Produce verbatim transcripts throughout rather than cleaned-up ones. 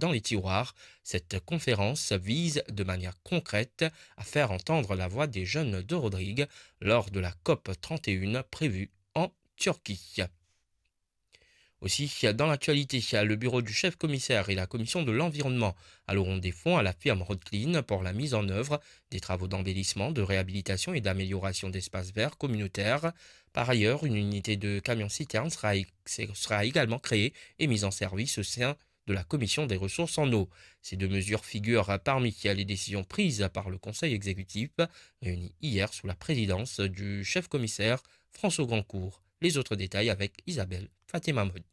dans les tiroirs. Cette conférence vise de manière concrète à faire entendre la voix des jeunes de Rodrigue lors de la COP trente et un prévue en Turquie. Aussi, dans l'actualité, le bureau du chef-commissaire et la commission de l'environnement alloueront des fonds à la firme Roadclean pour la mise en œuvre des travaux d'embellissement, de réhabilitation et d'amélioration d'espaces verts communautaires. Par ailleurs, une unité de camions-citernes sera, sera également créée et mise en service au sein de la commission des ressources en eau. Ces deux mesures figurent parmi les décisions prises par le conseil exécutif réuni hier sous la présidence du chef-commissaire François Grandcourt. Les autres détails avec Isabelle Faté-Mahmoud.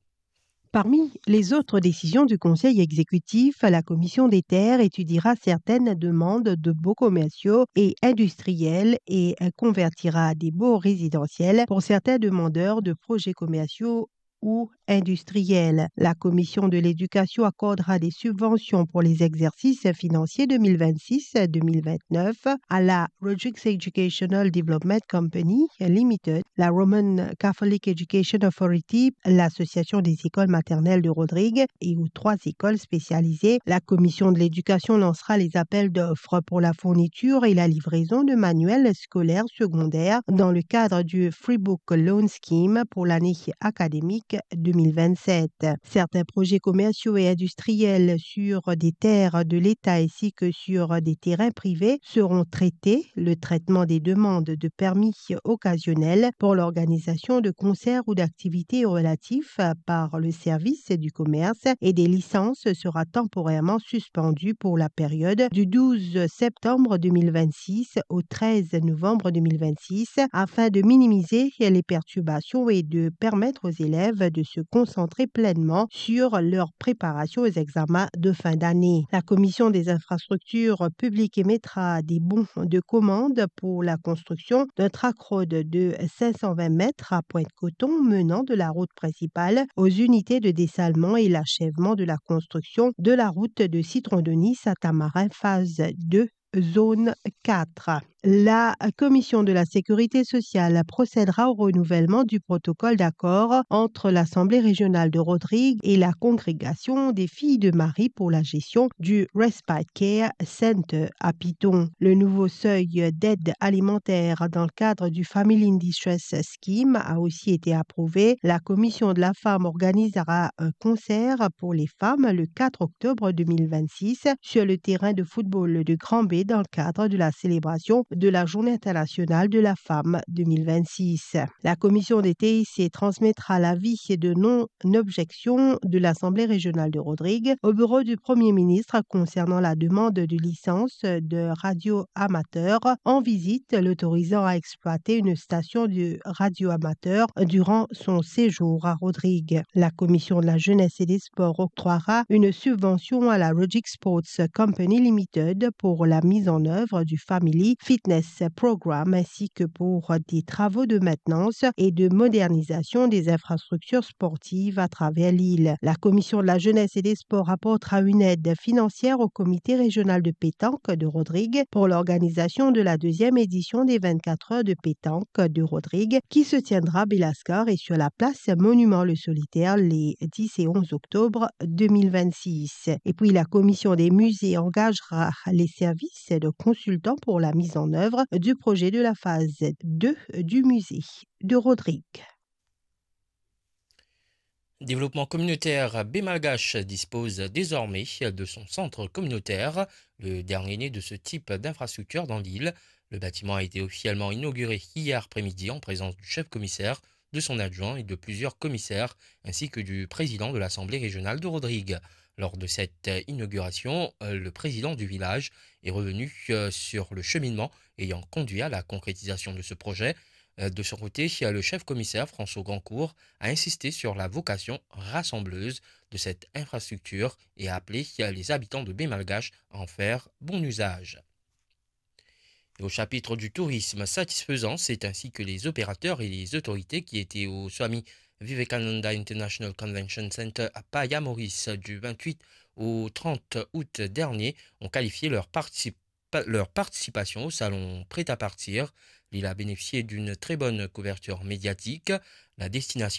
Parmi les autres décisions du Conseil exécutif, la Commission des terres étudiera certaines demandes de baux commerciaux et industriels et convertira des baux résidentiels pour certains demandeurs de projets commerciaux ou industriels. La Commission de l'éducation accordera des subventions pour les exercices financiers deux mille vingt-six deux mille vingt-neuf à la Rodrigues Educational Development Company Limited, la Roman Catholic Education Authority, l'Association des écoles maternelles de Rodrigue et aux trois écoles spécialisées. La Commission de l'éducation lancera les appels d'offres pour la fourniture et la livraison de manuels scolaires secondaires dans le cadre du Free Book Loan Scheme pour l'année académique deux mille vingt-sept. Certains projets commerciaux et industriels sur des terres de l'État ainsi que sur des terrains privés seront traités. Le traitement des demandes de permis occasionnels pour l'organisation de concerts ou d'activités relatifs par le service du commerce et des licences sera temporairement suspendu pour la période du douze septembre deux mille vingt-six au treize novembre deux mille vingt-six afin de minimiser les perturbations et de permettre aux élèves de se concentrer pleinement sur leur préparation aux examens de fin d'année. La Commission des infrastructures publiques émettra des bons de commande pour la construction d'un track road de cinq cent vingt mètres à Pointe-Coton menant de la route principale aux unités de dessalement et l'achèvement de la construction de la route de Citron de Nice à Tamarin phase deux. Zone quatre. La Commission de la Sécurité sociale procédera au renouvellement du protocole d'accord entre l'Assemblée régionale de Rodrigue et la Congrégation des filles de Marie pour la gestion du Respite Care Center à Piton. Le nouveau seuil d'aide alimentaire dans le cadre du Family in Distress Scheme a aussi été approuvé. La Commission de la femme organisera un concert pour les femmes le quatre octobre deux mille vingt-six sur le terrain de football de Grand-B dans le cadre de la célébration de la Journée internationale de la femme deux mille vingt-six. La commission des T I C transmettra l'avis de non-objection de l'Assemblée régionale de Rodrigue au bureau du Premier ministre concernant la demande de licence de radio amateur en visite l'autorisant à exploiter une station de radio amateur durant son séjour à Rodrigue. La commission de la jeunesse et des sports octroiera une subvention à la Rodrigue Sports Company Limited pour la mise en œuvre du Family Fitness Programme ainsi que pour des travaux de maintenance et de modernisation des infrastructures sportives à travers l'île. La Commission de la jeunesse et des sports apportera une aide financière au comité régional de pétanque de Rodrigue pour l'organisation de la deuxième édition des vingt-quatre heures de pétanque de Rodrigue qui se tiendra à Belascar et sur la place Monument le Solitaire les dix et onze octobre deux mille vingt-six. Et puis la Commission des musées engagera les services de consultants pour la mise en œuvre du projet de la phase deux du musée de Rodrigue. Développement communautaire Bémalgache dispose désormais de son centre communautaire, le dernier né de ce type d'infrastructure dans l'île. Le bâtiment a été officiellement inauguré hier après-midi en présence du chef-commissaire, de son adjoint et de plusieurs commissaires, ainsi que du président de l'Assemblée régionale de Rodrigue. Lors de cette inauguration, le président du village est revenu sur le cheminement ayant conduit à la concrétisation de ce projet. De son côté, le chef-commissaire François Grandcourt a insisté sur la vocation rassembleuse de cette infrastructure et a appelé les habitants de Bémalgache à en faire bon usage. Et au chapitre du tourisme satisfaisant, c'est ainsi que les opérateurs et les autorités qui étaient au Swami Vivekananda International Convention Center à Paya Maurice du vingt-huit au trente août dernier ont qualifié leur, particip- leur participation au salon Prêt à partir. L'île a bénéficié d'une très bonne couverture médiatique. La destination